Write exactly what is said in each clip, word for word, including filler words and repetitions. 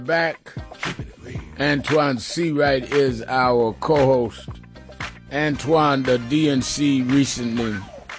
Back. Antoine Seawright is our co-host. Antoine, the D N C recently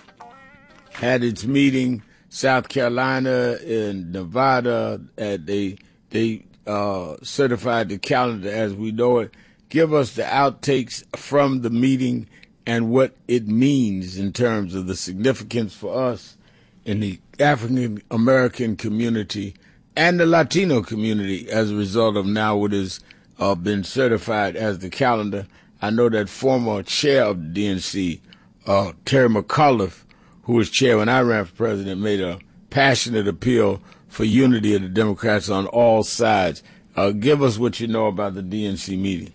had its meeting, South Carolina and Nevada. At they they uh, certified the calendar as we know it. Give us the outtakes from the meeting and what it means in terms of the significance for us in the African American community and the Latino community as a result of now what has uh, been certified as the calendar. I know that former chair of the D N C, uh, Terry McAuliffe, who was chair when I ran for president, made a passionate appeal for unity of the Democrats on all sides. Uh, give us what you know about the D N C meeting.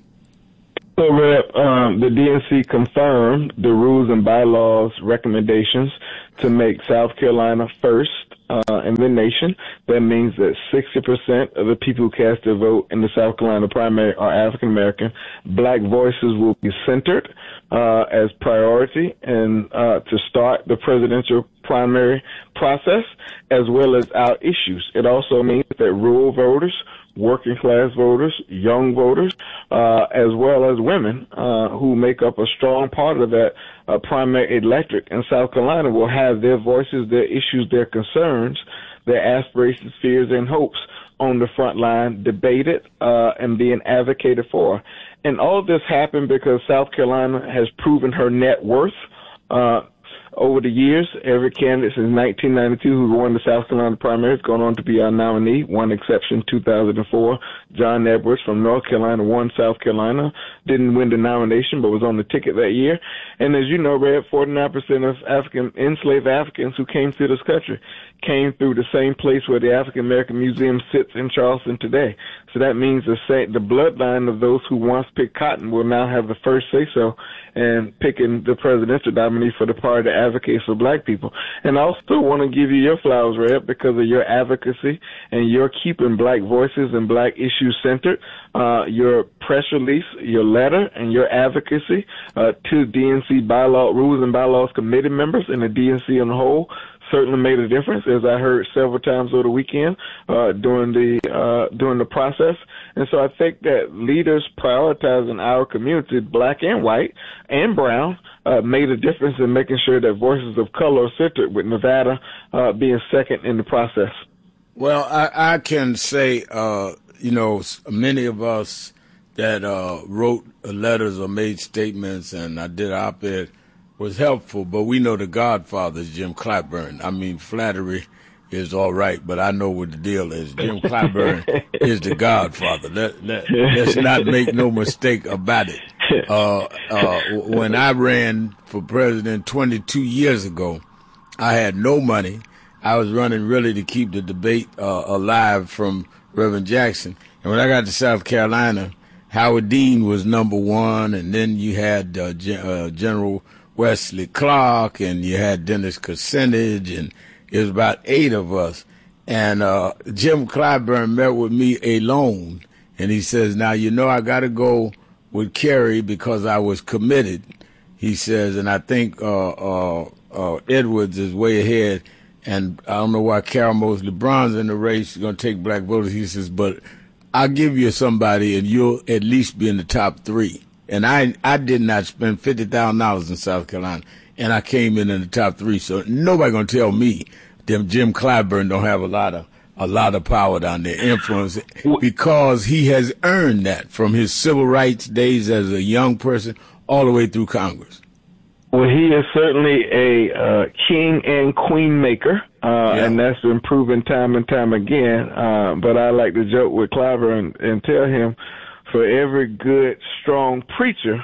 So, Rep, um, the D N C confirmed the rules and bylaws recommendations to make South Carolina first uh, in the nation. That means that sixty percent of the people who cast their vote in the South Carolina primary are African American. Black voices will be centered uh, as priority and uh, to start the presidential primary process, as well as our issues. It also means that rural voters, working class voters, young voters, uh, as well as women uh, who make up a strong part of that uh, primary electorate in South Carolina will have their voices, their issues, their concerns, their aspirations, fears, and hopes on the front line, debated uh, and being advocated for. And all of this happened because South Carolina has proven her net worth uh, over the years. Every candidate since nineteen ninety-two who won the South Carolina primary has gone on to be our nominee. One exception, two thousand four, John Edwards from North Carolina won South Carolina, didn't win the nomination but was on the ticket that year. And as you know, Red, forty-nine percent of African enslaved Africans who came to this country came through the same place where the African American Museum sits in Charleston today. So that means the same, the bloodline of those who once picked cotton will now have the first say-so in picking the presidential nominee for the party that advocates for black people. And I also want to give you your flowers, Red, because of your advocacy and your keeping black voices and black issues centered. Uh, your press release, your letter, and your advocacy uh, to D N C bylaw, rules and bylaws committee members and the D N C on the whole certainly made a difference, as I heard several times over the weekend uh, during the uh, during the process. And so I think that leaders prioritizing our community, black and white and brown, uh, made a difference in making sure that voices of color are centered, with Nevada uh, being second in the process. Well, I, I can say, uh, you know, many of us that uh, wrote letters or made statements, and I did op-ed, was helpful, but we know the Godfather is Jim Clyburn. I mean, flattery is all right, but I know what the deal is. Jim Clyburn is the Godfather. Let, let, let's not make no mistake about it. Uh, uh, when I ran for president twenty-two years ago, I had no money. I was running really to keep the debate uh, alive from Reverend Jackson. And when I got to South Carolina, Howard Dean was number one, and then you had uh, Gen- uh, General Wesley Clark, and you had Dennis Kucinich, and it was about eight of us. And uh, Jim Clyburn met with me alone, and he says, now, you know, I got to go with Kerry because I was committed, he says, and I think uh, uh, uh, Edwards is way ahead, and I don't know why Carol Mosley Brown's in the race. She's going to take black voters. He says, but I'll give you somebody, and you'll at least be in the top three. And I I did not spend fifty thousand dollars in South Carolina, and I came in in the top three. So nobody gonna tell me them Jim Clyburn don't have a lot of a lot of power down there, influence, because he has earned that from his civil rights days as a young person all the way through Congress. Well, he is certainly a uh, king and queen maker, uh, yeah. and that's been proven time and time again. Uh, but I like to joke with Clyburn and, and tell him, for every good, strong preacher,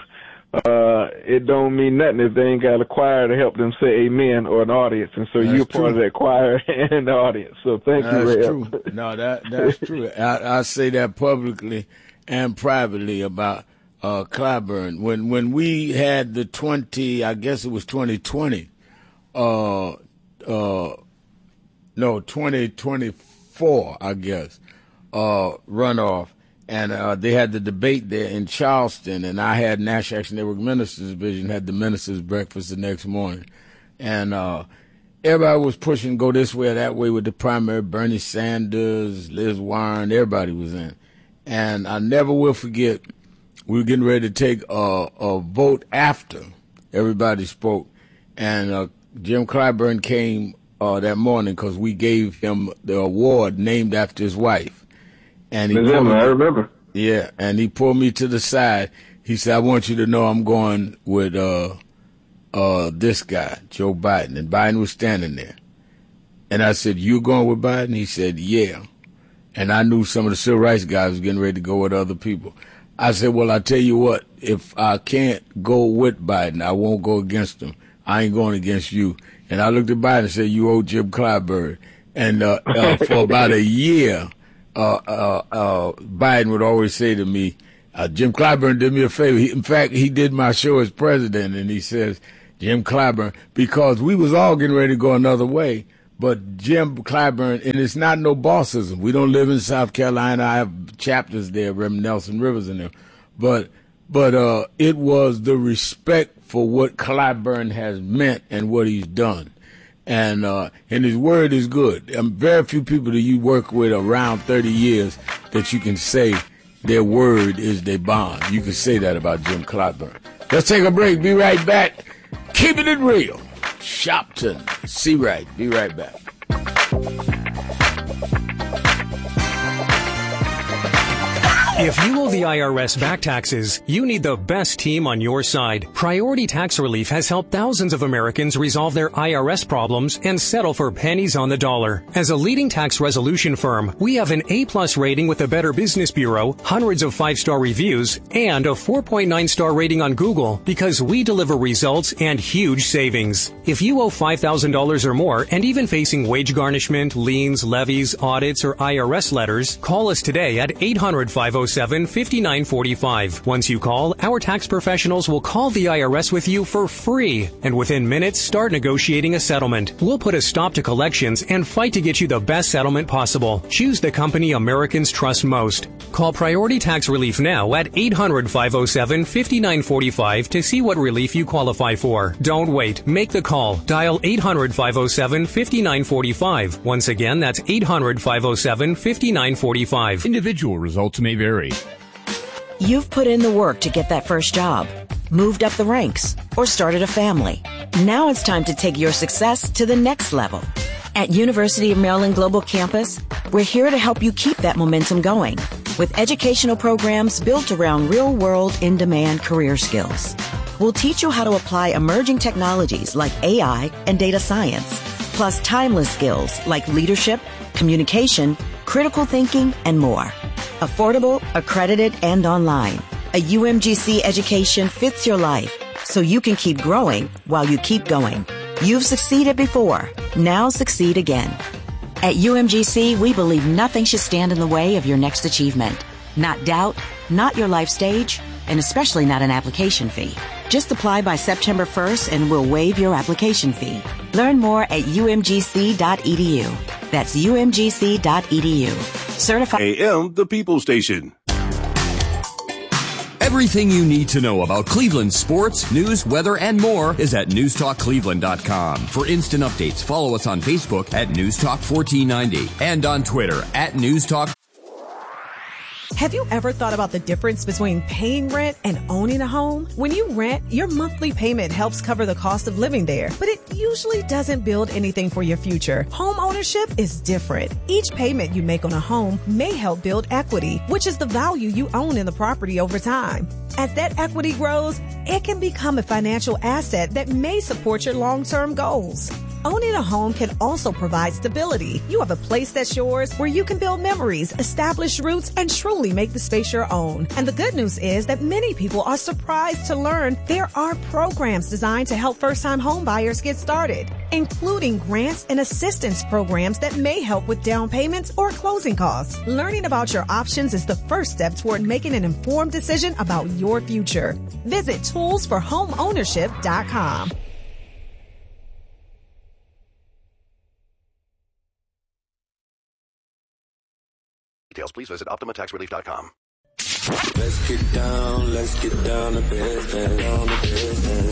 uh, it don't mean nothing if they ain't got a choir to help them say amen or an audience. And so that's you're true. Part of that choir and the audience. So thank that's you, Ray. That's true. No, that that's true. I, I say that publicly and privately about uh, Clyburn. When when we had the twenty, I guess it was twenty twenty, uh, uh, no, twenty twenty-four, I guess, uh, runoff. And uh, they had the debate there in Charleston, and I had National Action Network Ministers Division, had the ministers' breakfast the next morning. And uh, everybody was pushing go this way or that way with the primary. Bernie Sanders, Liz Warren, everybody was in. and I never will forget, we were getting ready to take a, a vote after everybody spoke, and uh, Jim Clyburn came uh, that morning because we gave him the award named after his wife. And he Miz Emma, I remember. Yeah, and he pulled me to the side. He said, I want you to know I'm going with uh, uh, this guy, Joe Biden. And Biden was standing there. And I said, you going with Biden? He said, yeah. And I knew some of the civil rights guys was getting ready to go with other people. I said, well, I tell you what, if I can't go with Biden, I won't go against him. I ain't going against you. And I looked at Biden and said, you owe Jim Clyburn. And uh, uh, for about a year, uh, uh, uh, Biden would always say to me, uh, Jim Clyburn did me a favor. He, in fact, he did my show as president, and he says, Jim Clyburn, because we was all getting ready to go another way. But Jim Clyburn, and it's not no bossism. We don't live in South Carolina. I have chapters there, Reverend Nelson Rivers in there. But but uh, it was the respect for what Clyburn has meant and what he's done. And uh, and his word is good. Um, very few people that you work with around thirty years that you can say their word is their bond. You can say that about Jim Clyburn. Let's take a break. Be right back. Keeping it real. Shopton, see right. Be right back. If you owe the I R S back taxes, you need the best team on your side. Priority Tax Relief has helped thousands of Americans resolve their I R S problems and settle for pennies on the dollar. As a leading tax resolution firm, we have an A-plus rating with the Better Business Bureau, hundreds of five-star reviews, and a four point nine star rating on Google because we deliver results and huge savings. If you owe five thousand dollars or more and even facing wage garnishment, liens, levies, audits, or I R S letters, call us today at eight hundred, five oh seven, five nine four five. Once you call, our tax professionals will call the I R S with you for free, and within minutes start negotiating a settlement. We'll put a stop to collections and fight to get you the best settlement possible. Choose the company Americans trust most. Call Priority Tax Relief now at eight hundred, five oh seven, five nine four five to see what relief you qualify for. Don't wait. Make the call. Dial eight hundred, five oh seven, five nine four five. Once again, that's eight hundred, five oh seven, five nine four five. Individual results may vary. You've put in the work to get that first job, moved up the ranks, or started a family. Now it's time to take your success to the next level. At University of Maryland Global Campus, we're here to help you keep that momentum going with educational programs built around real-world, in-demand career skills. We'll teach you how to apply emerging technologies like A I and data science, plus timeless skills like leadership, communication, critical thinking, and more. Affordable, accredited, and online. A U M G C education fits your life so you can keep growing while you keep going. You've succeeded before. Now succeed again. At U M G C, we believe nothing should stand in the way of your next achievement. Not doubt, not your life stage, and especially not an application fee. Just apply by September first and we'll waive your application fee. Learn more at U M G C dot E D U. That's U M G C dot E D U. Certified A M, the People Station. Everything you need to know about Cleveland sports, news, weather, and more is at news talk cleveland dot com. For instant updates, follow us on Facebook at newstalk fourteen ninety and on Twitter at newstalk. Have you ever thought about the difference between paying rent and owning a home? When you rent, your monthly payment helps cover the cost of living there, but it usually doesn't build anything for your future. Home ownership is different. Each payment you make on a home may help build equity, which is the value you own in the property over time. As that equity grows, it can become a financial asset that may support your long-term goals. Owning a home can also provide stability. You have a place that's yours where you can build memories, establish roots, and truly make the space your own. And the good news is that many people are surprised to learn there are programs designed to help first-time home buyers get started, including grants and assistance programs that may help with down payments or closing costs. Learning about your options is the first step toward making an informed decision about your future. Visit tools for home ownership dot com. Details, please visit optima tax relief dot com. Let's get down, let's get down to business, down to business.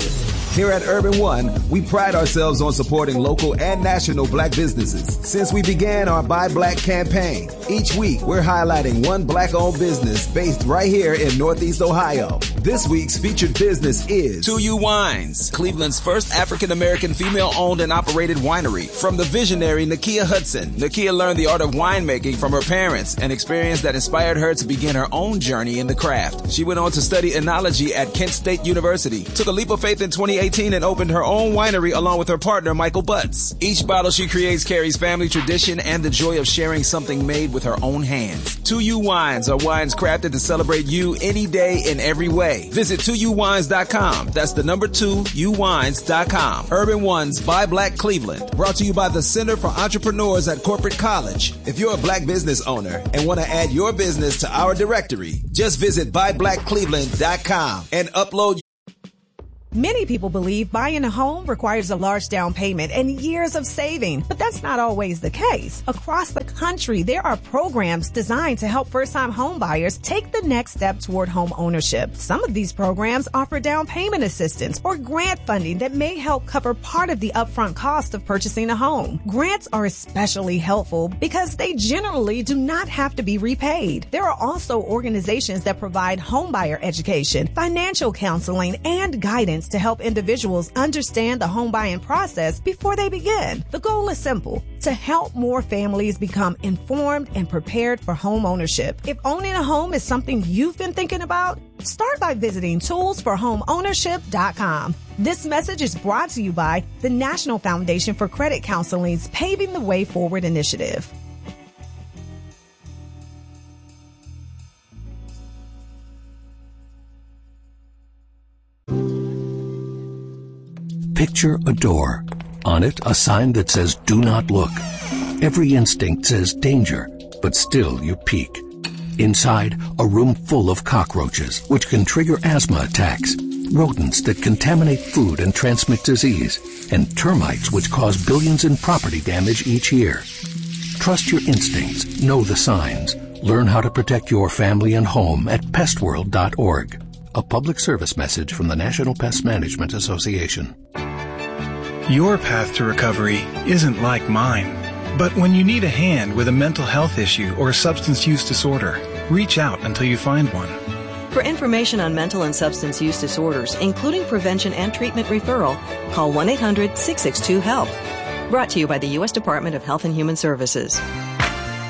Here at Urban One, we pride ourselves on supporting local and national black businesses. Since we began our Buy Black campaign, each week we're highlighting one black-owned business based right here in Northeast Ohio. This week's featured business is two U Wines, Cleveland's first African-American female-owned and operated winery. From the visionary Nakia Hudson, Nakia learned the art of winemaking from her parents, an experience that inspired her to begin her own journey in the craft. She went on to study enology at Kent State University, took a leap of faith in twenty eighteen and opened her own winery along with her partner Michael Butts. Each bottle she creates carries family tradition and the joy of sharing something made with her own hands. two U Wines are wines crafted to celebrate you any day in every way. Visit two u wines dot com. That's the number two u wines dot com. Urban One's Buy Black Cleveland, brought to you by the Center for Entrepreneurs at Corporate College. If you're a black business owner and want to add your business to our directory, just visit buy black cleveland dot com and upload. Many people believe buying a home requires a large down payment and years of saving, but that's not always the case. Across the country, there are programs designed to help first-time home buyers take the next step toward home ownership. Some of these programs offer down payment assistance or grant funding that may help cover part of the upfront cost of purchasing a home. Grants are especially helpful because they generally do not have to be repaid. There are also organizations that provide homebuyer education, financial counseling, and guidance to help individuals understand the home buying process before they begin. The goal is simple: to help more families become informed and prepared for home ownership. If owning a home is something you've been thinking about, start by visiting tools for home ownership dot com. This message is brought to you by the National Foundation for Credit Counseling's Paving the Way Forward initiative. Picture a door. On it, a sign that says, "Do not look." Every instinct says danger, but still you peek. Inside, a room full of cockroaches, which can trigger asthma attacks, rodents that contaminate food and transmit disease, and termites which cause billions in property damage each year. Trust your instincts. Know the signs. Learn how to protect your family and home at pest world dot org. A public service message from the National Pest Management Association. Your path to recovery isn't like mine. But when you need a hand with a mental health issue or a substance use disorder, reach out until you find one. For information on mental and substance use disorders, including prevention and treatment referral, call one eight hundred six six two HELP. Brought to you by the U S Department of Health and Human Services.